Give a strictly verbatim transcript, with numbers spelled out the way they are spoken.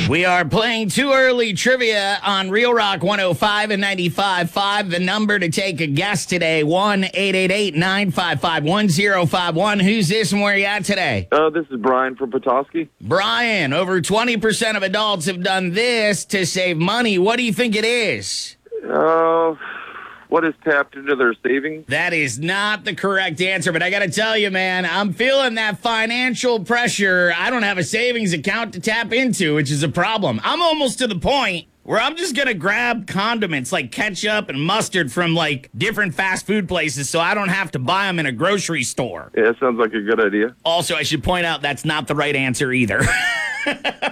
We are playing Too Early Trivia on Real Rock one oh five and ninety-five point five. The number to take a guess today, one eight eight eight, nine five five, one oh five one. Who's this and where you at today? Uh, this is Brian from Petoskey. Brian, over twenty percent of adults have done this to save money. What do you think it is? Uh, what is tapped into their savings? That is not the correct answer, but I got to tell you, man, I'm feeling that financial pressure. I don't have a savings account to tap into, which is a problem. I'm almost to the point where I'm just going to grab condiments like ketchup and mustard from like different fast food places so I don't have to buy them in a grocery store. Yeah, sounds like a good idea. Also, I should point out that's not the right answer either.